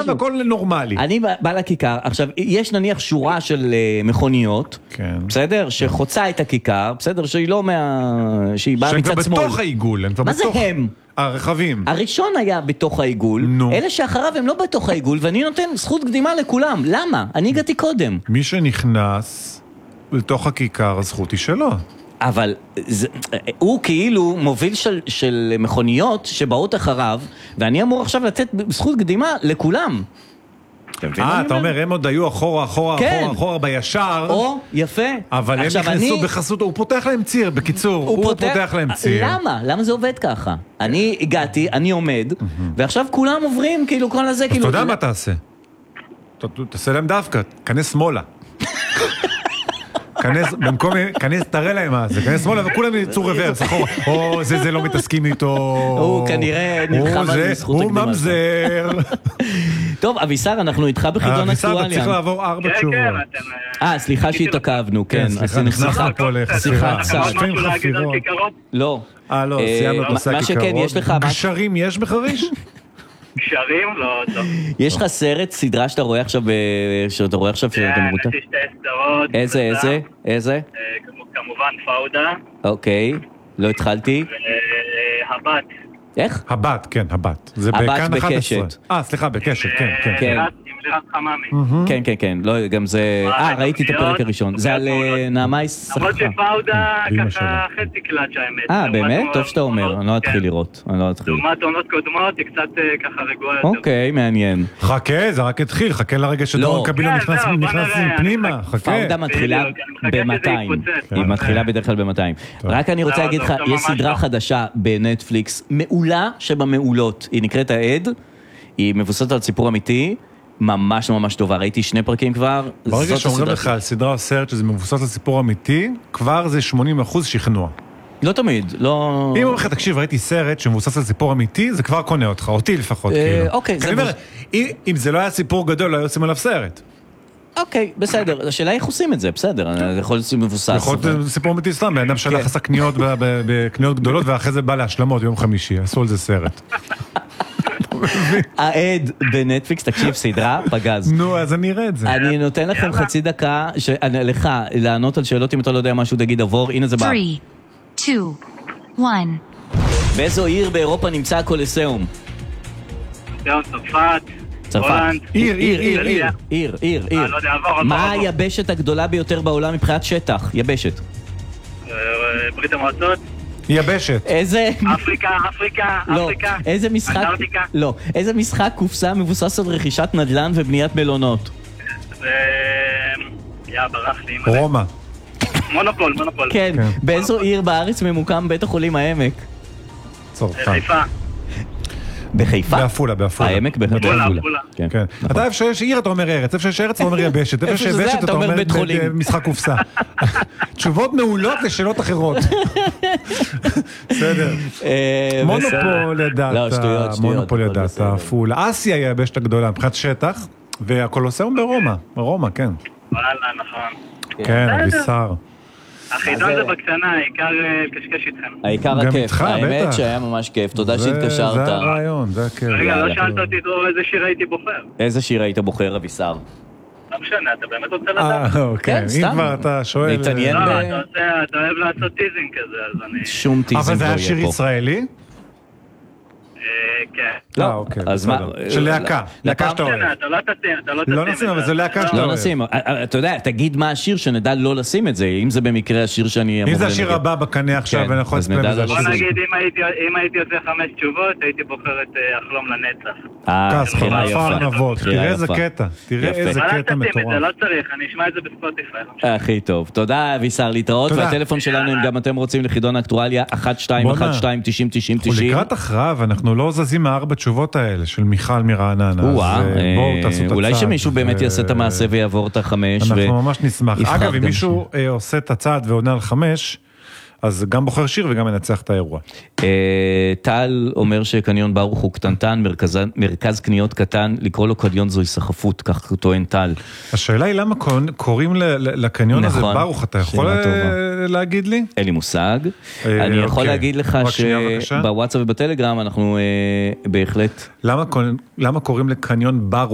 והכל נורמלי. אני בא לכיכר, עכשיו, יש נניח שורה של מכוניות, בסדר? שחוצה את הכיכר, בסדר? שהיא לא שהיא באה מצד שמאל. שהם כבר בתוך העיגול. מה זה הם? הרכבים. הראשון היה בתוך העיגול, אלה שאחריו הם לא בתוך העיגול, ואני נותן זכות קדימה לכולם. למה? אני הגעתי קודם. מי שנכנס לתוך הכיכר, הזכות היא שלו. אבל הוא כאילו מוביל של מכוניות שבאות אחריו, ואני אמור עכשיו לתת זכות קדימה לכולם. אתה אומר, הם עוד היו אחורה בישר. או, יפה. אבל הם נכנסו בחסות, הוא פותח להם ציר, בקיצור, הוא פותח להם ציר. למה? למה זה עובד ככה? אני הגעתי, אני עומד, ועכשיו כולם עוברים, כאילו כל הזה, אז אתה יודע מה תעשה? תעשה להם דווקא, כנס שמאלה. כנס, תראה להם מה זה, כנס שמאלה וכולם יצאו רוורס, או זה לא מתעסקים איתו, הוא כנראה נלחם על זכות הקדימה. הוא ממזר. טוב, אבישר, אנחנו איתך בחידון אקטואליה. אבישר, צריך לעבור 4 תשובות. סליחה שהתעכבנו, כן. נכנסנו פה לחפירה. לא. לא, סיימנו את נושא הכיכרות. גשרים יש בחריש? גשרים? לא, טוב. יש לך סרט, סדרה שאתה רואה עכשיו, שאתה רואה עכשיו שאתה מרוטה? יש 2 סדרות. איזה? כמובן פאודה. אוקיי, לא התחלתי. הבת. איך? הבת, כן, הבת. זה בכאן 11. סליחה, בקשת, כן. עם לירז חממי. כן, לא, גם זה... ראיתי את הפרק הראשון. זה על נעמה יששכר. למרות שפאודה ככה חצי קלאץ' האמת. באמת? טוב שאתה אומר, אני לא אתחיל לראות. לעומת עונות קודמות, היא קצת ככה רגועה יותר. אוקיי, מעניין. חכה, זה רק התחיל, חכה לרגע שדורון קבילה נכנס פנימה, חכה. פאודה מתחילה ב-200. היא מתחילה בדרך כלל ב-200. רק אני רוצה להגיד לך, יש סדרה חדשה בנטפליקס, מעולה שבמעולות. היא נקראת העד, היא מבוססת על סיפור אמיתי, ממש ממש טובה, ראיתי 2 פרקים כבר. ברגע שאומרים לך על סדרה או סרט שזה מבוסס על סיפור אמיתי, כבר זה 80% שכנוע. לא תמיד, לא... אם אומרים לך, תקשיב, ראיתי סרט שמבוסס על סיפור אמיתי, זה כבר קונה אותך, אותי לפחות. אוקיי, אני אומר, אם זה לא היה סיפור גדול, לא היו עושים עליו סרט. אוקיי, בסדר, השאלה איך עושים את זה, בסדר, זה יכול להיות מבוסס. יכול להיות סיפור אמיתי סתם, באדם שלח עשה קניות בקניות גדולות, ואחרי זה בא להשלמות ביום חמישי, עשו על זה סרט. העד בנטפליקס, תקשיב, סדרה, פגז. נו, אז אני אראה את זה. אני נותן לכם חצי דקה לך לענות על שאלות אם אתה לא יודע משהו, תגיד עבור, הנה זה בא. 3, 2, 1. באיזו עיר באירופה נמצא הקולוסיאום? צרפת. עיר. מה היבשת הגדולה ביותר בעולם מבחינת שטח? יבשת. ברית המועצות. יבשת. איזה... אפריקה. איזה משחק... אנטארקטיקה. לא. איזה משחק קופסה מבוסס על רכישת נדל"ן ובניית מלונות? ברח לי. רומא. מונופול. כן. באיזו עיר בארץ ממוקם בית החולים העמק? צרפת. חיפה. בחיפה? בעפולה. העמק בעפולה. כן. אתה איפה שיש עיר אתה אומר ארץ, איפה שיש ארץ אתה אומר יבשת, איפה שיבשת אתה אומר משחק קופסה. תשובות מעולות לשאלות אחרות. בסדר. מונופול ידעת, עפולה. אסיה היא היבשת הגדולה מבחינת שטח, והקולוסיאום ברומא, כן. וואלה, נכון. כן, בישר. החידון זה בקטנה, העיקר קשקש איתכם. העיקר הכיף, האמת שהיה ממש כיף, תודה שהתקשרת. זה הרעיון, זה הכיף. רגע, לא שאלת אותי איזה שיר הייתי בוחר. איזה שיר היית בוחר, אבישר? לא משנה, אתה באמת רוצה לדעת? אוקיי, אם כבר אתה שואל... להתעניין לא, אתה אוהב לעשות טיזינג כזה, אז אני... שום טיזינג לא יהיה פה. אבל זה היה שיר ישראלי? כן. אוקיי, בסדר. של להקה, להקה שאתה אוהב. אתה לא תשים. לא נשים, אבל זה להקה שאתה אוהב. לא נשים, אתה יודע, תגיד מה השיר שנדע לא לשים את זה, אם זה במקרה השיר שאני... אם זה השיר הבא בקנה עכשיו, ואנחנו נצפה בזה. בוא נגיד, אם הייתי עושה 5 תשובות, הייתי בוחר את אחלום לנצח. כס, חרפה נבות, תראה איזה קטע, תראה איזה קטע מטורף. זה לא צריך, אני אשמע את זה בספוטיפיי. הכי טוב, תודה אבישר, להתראות, והטלפון שלנו, אם גם אתם רוצים לחידון אקטואליה, 1212-90-90-90. לקראת אחריו, אנחנו לא זזים מהארבע תשובות האלה של מיכל מרעננה. אולי שמישהו באמת יעשה את המעשה ויעבור את 5. אנחנו ממש נשמח. אגב, אם מישהו עושה את הצעד ועונה על 5, אז גם בוחר שיר וגם מנצח את האירוע. טל אומר שקניון ברוך הוא קטנטן, מרכז קניות קטן, לקרוא לו קניון זו סחפות, כך טוען טל. השאלה היא למה קוראים לקניון הזה ברוך, אתה יכול להגיד לי? אין לי מושג. אני יכול להגיד לך שבוואטסאפ ובטלגרם אנחנו בהחלט... למה קוראים לקניון ברוך?